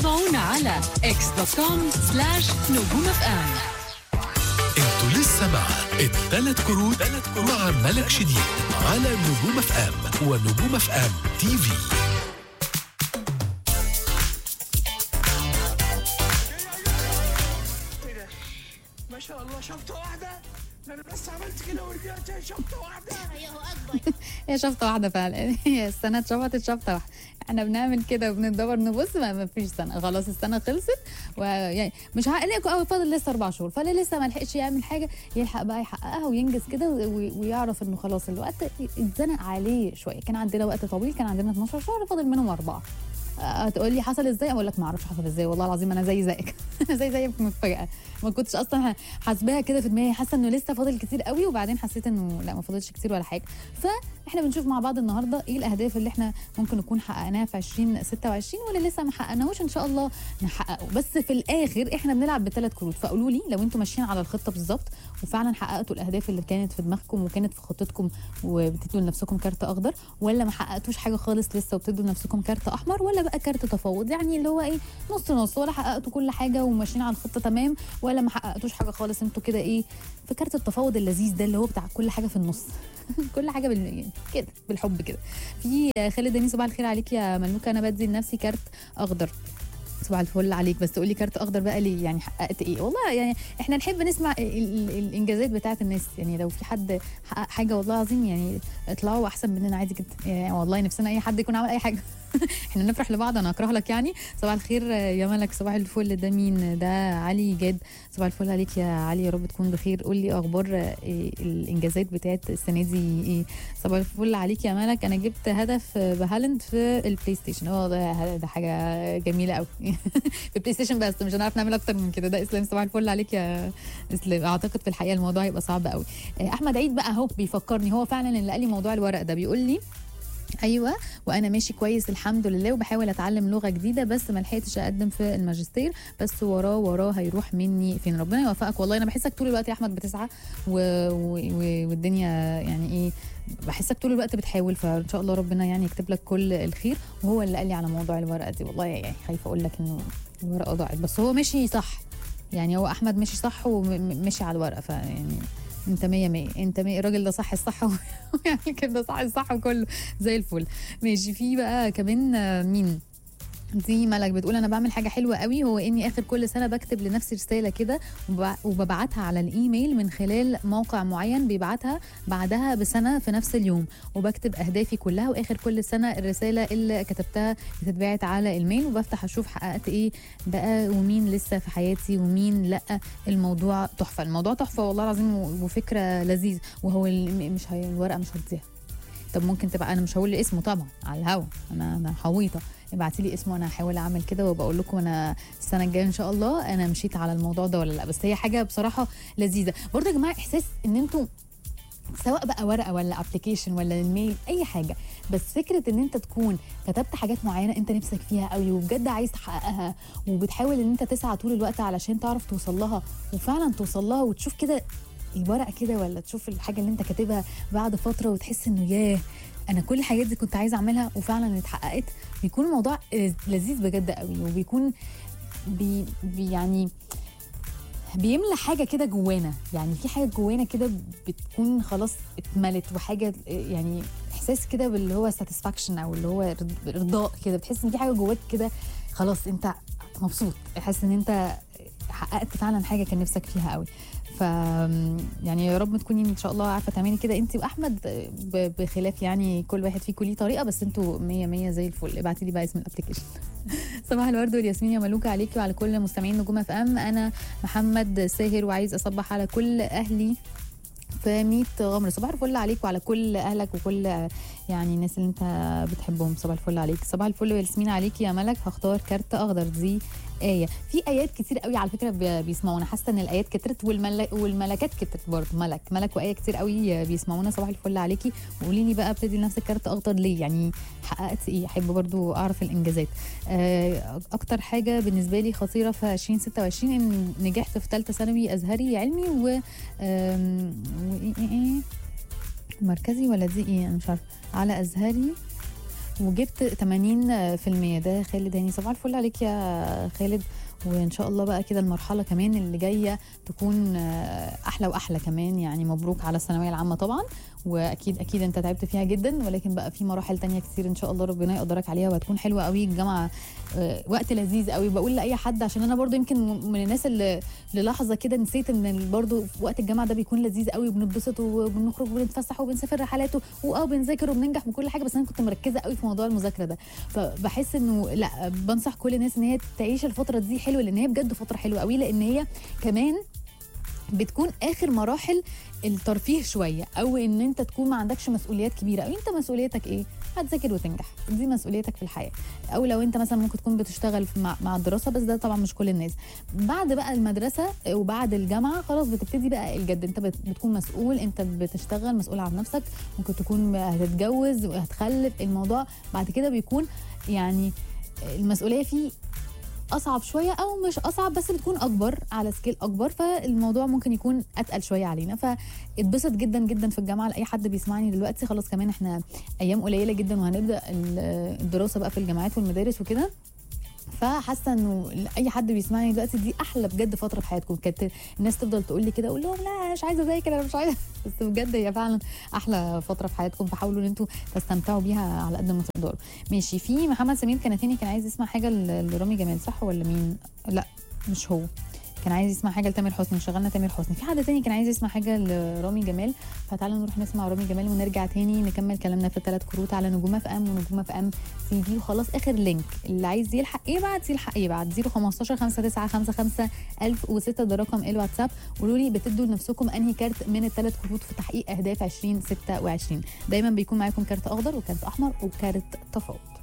تابعونا على x.com/نجوم FM. انتوا لسه مع الثلاث كروت مع ملك شديد على نجوم اف ام ونجوم اف ام تي في. ما شاء الله شفطة واحدة. أنا بس عملت كده ورجعت شفطة واحدة. هي شفطة واحدة فعلا. هي السنة اتشفطت شفطة واحدة. احنا بنعمل كده وبندور نبص ما فيش سنة، خلاص السنة خلصت. ويعني مش هقلقكم قوي، فاضل لسه 4 شهور، فاللي لسه ما لحقش يعمل حاجة يلحق بقى يحققها وينجز كده ويعرف انه خلاص الوقت اتزنق عليه شوية. كان عندنا وقت طويل، كان عندنا 12 شهر، فاضل منهم 4. هتقول لي حصل ازاي؟ اقول لك ما اعرفش حصل ازاي، والله العظيم انا زي زيك. زي زيك متفاجئه، ما كنتش اصلا حاسباها كده في دماغي، حاسه انه لسه فاضل كتير قوي، وبعدين حسيت انه لا ما فاضلش كتير ولا حاجه. فاحنا بنشوف مع بعض النهارده ايه الاهداف اللي احنا ممكن نكون حققناها في 2026 واللي لسه ما حققناهوش ان شاء الله نحققه. بس في الاخر احنا بنلعب ب3 كروت، فقولوا لي لو انتم ماشيين على الخطه بالظبط وفعلا حققتوا الاهداف اللي كانت في دماغكم وكانت في خطتكم وبتدوا لنفسكم كارت اخضر، ولا ما حققتوش حاجه خالص لسه وبتدوا لنفسكم كارت احمر، ولا بقى كارت تفاوض، يعني اللي هو ايه نص نص، ولا حققتوا كل حاجه وماشيين على الخطه تمام ولا ما حققتوش حاجه خالص. انتوا كده ايه في كارت التفاوض اللذيذ ده اللي هو بتاع كل حاجه في النص. كل حاجه كده بالحب كده. في خالد داني، صباح الخير عليك يا ملوكه، انا بدي لنفسي كارت اخضر. صباح الفل عليك، بس تقولي كارت اخضر بقى ليه؟ يعني حققت ايه؟ والله يعني احنا نحب نسمع الانجازات بتاعت الناس، يعني لو في حد حقق حاجه والله العظيم يعني اطلعوا احسن مننا عادي جدا، يعني والله نفسنا اي حد يكون عمل اي حاجه. احنا نفرح لبعض، انا اكره لك يعني. صباح الخير يا ملك، صباح الفل. ده مين ده؟ علي جاد، صباح الفل عليك يا علي، يا رب تكون بخير. قول لي اخبار الانجازات بتاعت السنه دي ايه؟ صباح الفل عليك يا ملك، انا جبت هدف بهالاند في البلاي ستيشن. ده حاجه جميله قوي. في البلاي ستيشن بس مش هنعرف نعمل اكتر من كده. ده اسلام، صباح الفل عليك يا اسلام. اعتقد في الحقيقه الموضوع هيبقى صعب قوي. احمد عيد بقى اهو بيفكرني، هو فعلا اللي قال لي موضوع الورق ده، بيقول لي ايوه وانا ماشي كويس الحمد لله، وبحاول اتعلم لغه جديده بس ما لحقتش اقدم في الماجستير، بس وراه هيروح مني فين. ربنا يوفقك. والله انا بحسك طول الوقت يا احمد بتسعى والدنيا يعني ايه، بحسك طول الوقت بتحاول، فان شاء الله ربنا يعني يكتب لك كل الخير. وهو اللي قال لي على موضوع الورقه دي، والله يعني خايفه اقول لك انه الورقه ضاعت، بس هو ماشي صح. يعني هو احمد ماشي صح ومشي على الورقه، فيعني انت 100 انت 100 الراجل ده صح الصح. يعني كده صح الصح وكله زي الفل. ماشي. في بقى كمان مين دي؟ ملك بتقول انا بعمل حاجه حلوه قوي، هو اني اخر كل سنه بكتب لنفسي رساله كده وببعتها على الايميل من خلال موقع معين بيبعتها بعدها بسنه في نفس اليوم، وبكتب اهدافي كلها، واخر كل سنه الرساله اللي كتبتها بتتبعت على الميل، وبفتح اشوف حققت ايه بقى ومين لسه في حياتي ومين لا. الموضوع تحفه، الموضوع تحفه والله العظيم، وفكره لذيذ. وهو الورقه مش هتضيع. طب ممكن تبقى، انا مش هقول لي اسمه طبعا على الهوا، انا حويطه، ابعتي لي اسمه، انا هحاول اعمل كده وبقول لكم انا السنه الجايه ان شاء الله انا مشيت على الموضوع ده ولا لا. بس هي حاجه بصراحه لذيذه برضه يا جماعه، احساس ان انتوا سواء بقى ورقه ولا ابلكيشن ولا الميل اي حاجه، بس فكره ان انت تكون كتبت حاجات معينه انت نفسك فيها قوي وبجد عايز تحققها، وبتحاول ان انت تسعى طول الوقت علشان تعرف توصل لها وفعلا توصل لها، وتشوف كده الورقه كده ولا تشوف الحاجه اللي انت كاتبها بعد فتره وتحس انه ياه انا كل الحاجات دي كنت عايزه اعملها وفعلا اتحققت. بيكون الموضوع لذيذ بجد قوي، وبيكون يعني بيملى حاجه كده جوانا، يعني في حاجه جوانا كده بتكون خلاص اتملت، وحاجه يعني احساس كده باللي هو ساتسفاكشن او اللي هو رضاء كده، بتحس ان في حاجه جواك كده خلاص انت مبسوط، تحس ان انت حققت فعلا حاجه كان نفسك فيها قوي. ف يعني يا رب تكوني ان شاء الله عارفه تعملي كده انت واحمد، بخلاف يعني كل واحد فيكم ليه طريقه، بس انتوا 100 زي الفل. ابعتي لي بقى اسم الابلكيشن. صباح الورد والياسمين يا ملوكه عليكي وعلى كل مستمعين نجوم اف ام. انا محمد ساهر وعايز اصبح على كل اهلي في 100 غمر. صباح الفل عليك وعلى كل اهلك وكل يعني الناس اللي انت بتحبهم. صباح الفل عليك. صباح الفل والياسمين عليكي يا ملك. هختار كارت اخضر. دي آية. في آيات كتير قوي على فكرة بيسمعونا، حاسة ان الآيات كترت والملكات كترت برضه، ملك وآية كتير قوي بيسمعونا. صباح الفل عليكي. وقولي لي بقى ابتدي لنفسك كارت اخضر ليه؟ يعني حققت ايه؟ احب برضه اعرف الانجازات. اكتر حاجة بالنسبة لي خطيرة في 2026 ان نجحت في ثالثة ثانوي ازهري علمي و مركزي ولا دي ايه انا مش عارفة، على ازهري وجبت 80%. ده خالد هاني، صباح الفل عليك يا خالد. وان شاء الله بقى كده المرحله كمان اللي جايه تكون احلى واحلى كمان. يعني مبروك على الثانويه العامه طبعا، واكيد اكيد انت تعبت فيها جدا، ولكن بقى في مراحل تانية كتير ان شاء الله ربنا يقدرك عليها وهتكون حلوه قوي. الجامعه وقت لذيذ قوي. بقول لاي حد عشان انا برضو يمكن من الناس اللي للحظه كده نسيت ان برضو وقت الجامعه ده بيكون لذيذ قوي، وبنتبسط وبنخرج وبنتفسح وبنسافر رحلات بنذاكر وبننجح وكل حاجه. بس انا كنت مركزه قوي في موضوع المذاكره ده، فبحس انه لا، بنصح كل الناس ان هي تعيش الفتره دي حلوه، لان هي بجد فتره حلوه قوي، لان هي كمان بتكون اخر مراحل الترفيه شويه، او ان انت تكون ما عندكش مسؤوليات كبيره. او انت مسؤوليتك ايه؟ هتذاكر وتنجح، دي مسؤوليتك في الحياه. او لو انت مثلا ممكن تكون بتشتغل مع الدراسه، بس ده طبعا مش كل الناس. بعد بقى المدرسه وبعد الجامعه خلاص بتبتدي بقى الجد. انت بتكون مسؤول، انت بتشتغل مسؤول عن نفسك، ممكن تكون هتتجوز وهتخلف. الموضوع بعد كده بيكون يعني المسؤوليه فيه اصعب شويه، او مش اصعب بس بتكون اكبر على سكيل اكبر، فالموضوع ممكن يكون اتقل شويه علينا. فاتبسط جدا جدا في الجامعه. لاي حد بيسمعني دلوقتي خلاص كمان احنا ايام قليله جدا وهنبدا الدراسه بقى في الجامعات والمدارس وكده. فحاسه انه اي حد بيسمعني دلوقتي دي احلى بجد فتره في حياتكم. كانت الناس تفضل تقول لي كده، اقول لهم لا مش عايزه اذاكر، انا مش عايزه، بس بجد هي فعلا احلى فتره في حياتكم. فحاولوا ان انتوا تستمتعوا بيها على قد ما تقدروا. ماشي. في محمد سمير كنتيني كان عايز يسمع حاجه لرامي جمال، صح ولا مين؟ لا مش هو. كان عايز يسمع حاجه لتامر حسني، شغلنا تامر حسني. في حد تاني كان عايز يسمع حاجه لرامي جمال، فتعالوا نروح نسمع رامي جمال ونرجع تاني نكمل كلامنا في الثلاث كروت على نجوم اف ام ونجوم اف ام تي في. وخلاص اخر لينك، اللي عايز يلحق يبعت 015 5955 1006 ده رقم الواتساب. قولوا لي بتدوا لنفسكم انهي كارت من الثلاث كروت في تحقيق اهداف 2026. دايما بيكون معاكم كارت اخضر وكارت احمر وكارت تفاوض.